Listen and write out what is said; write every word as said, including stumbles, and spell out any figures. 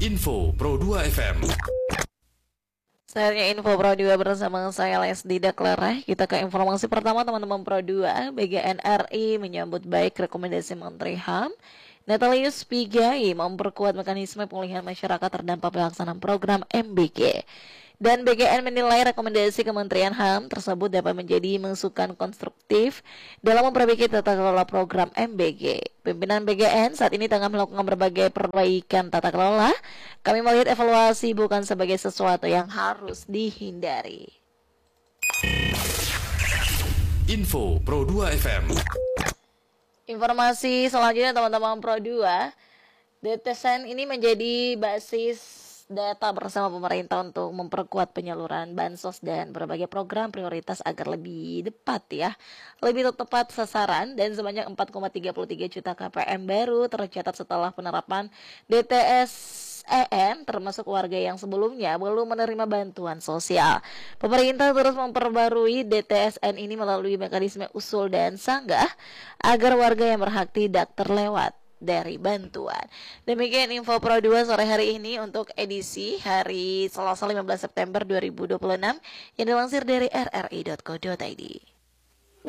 Info Pro dua F M. Saya Info Pro dua bersama saya Lesdi Daklarah. Kita ke informasi pertama teman-teman Pro dua. B G N R I menyambut baik rekomendasi Menteri H A M Natalius Pigai memperkuat mekanisme pemulihan masyarakat terdampak pelaksanaan program M B G. Dan B G N menilai rekomendasi Kementerian H A M tersebut dapat menjadi masukan konstruktif dalam memperbaiki tata kelola program M B G. Pimpinan B G N saat ini tengah melakukan berbagai perbaikan tata kelola. Kami melihat evaluasi bukan sebagai sesuatu yang harus dihindari. Info Pro dua F M. Informasi selanjutnya teman-teman Pro dua, D T S E N ini menjadi basis data bersama pemerintah untuk memperkuat penyaluran bansos dan berbagai program prioritas agar lebih tepat ya, lebih tepat sasaran, dan sebanyak empat koma tiga tiga juta K P M baru tercatat setelah penerapan D T S E N, termasuk warga yang sebelumnya belum menerima bantuan sosial. Pemerintah terus memperbarui D T S E N ini melalui mekanisme usul dan sanggah agar warga yang berhak tidak terlewat dari bantuan. Demikian Info Pro dua sore hari ini untuk edisi hari Selasa lima belas September dua ribu dua puluh enam yang dilansir dari r r i dot co dot i d.